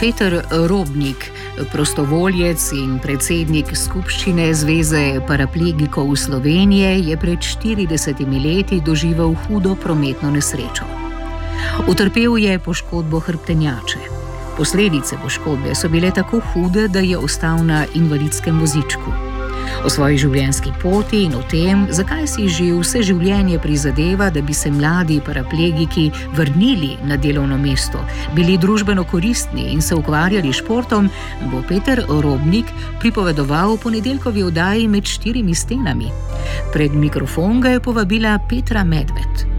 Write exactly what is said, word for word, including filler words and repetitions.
Peter Robnik, prostovoljec in predsednik skupščine Zveze paraplegikov Slovenije, je pred štiridesetimi leti doživel hudo prometno nesrečo. Utrpel je poškodbo hrbtenjače. Posledice poškodbe so bile tako hude, da je ostal na invalidskem vozičku. O svoji življenjski poti in o tem, zakaj si že vse življenje prizadeva, da bi se mladi paraplegiki vrnili na delovno mesto, bili družbeno koristni in se ukvarjali športom, bo Peter Robnik pripovedoval v ponedeljkovi oddaji Med štirimi stenami. Pred mikrofon ga je povabila Petra Medved.